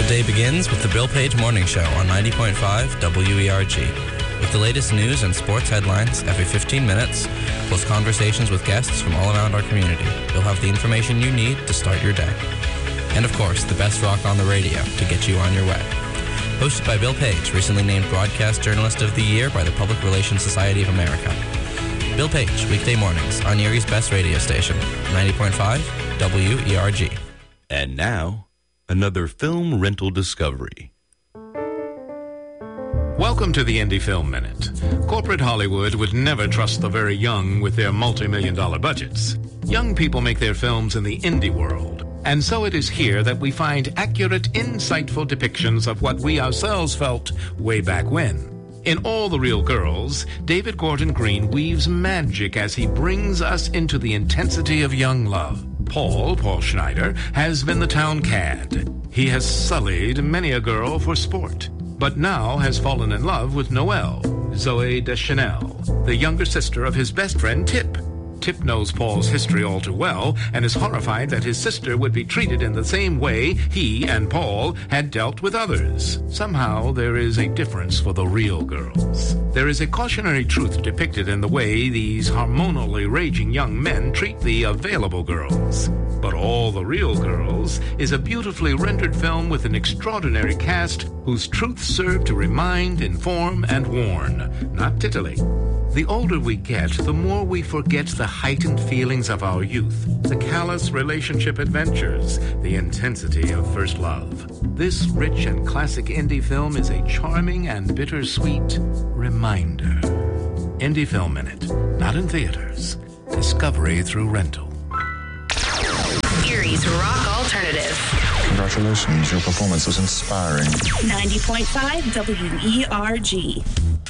day begins with the Bill Page Morning Show on 90.5 WERG. With the latest news and sports headlines every 15 minutes, plus conversations with guests from all around our community, you'll have the information you need to start your day. And of course, the best rock on the radio to get you on your way. Hosted by Bill Page, recently named Broadcast Journalist of the Year by the Public Relations Society of America. Bill Page, weekday mornings on Erie's best radio station, 90.5 WERG. And now, another film rental discovery. Welcome to the Indie Film Minute. Corporate Hollywood would never trust the very young with their multi-million-dollar budgets. Young people make their films in the indie world. And so it is here that we find accurate, insightful depictions of what we ourselves felt way back when. In All the Real Girls, David Gordon Green weaves magic as he brings us into the intensity of young love. Paul Schneider, has been the town cad. He has sullied many a girl for sport, but now has fallen in love with Noelle, Zoe Deschanel, the younger sister of his best friend Tip. Tip knows Paul's history all too well and is horrified that his sister would be treated in the same way he and Paul had dealt with others. Somehow there is a difference for the real girls. There is a cautionary truth depicted in the way these hormonally raging young men treat the available girls. But All the Real Girls is a beautifully rendered film with an extraordinary cast whose truths serve to remind, inform, and warn, not titillate. The older we get, the more we forget the heightened feelings of our youth, the callous relationship adventures, the intensity of first love. This rich and classic indie film is a charming and bittersweet reminder. Indie Film Minute, not in theaters. Discovery through rental. Erie's Rock Alternative. Congratulations, your performance was inspiring. 90.5 WERG.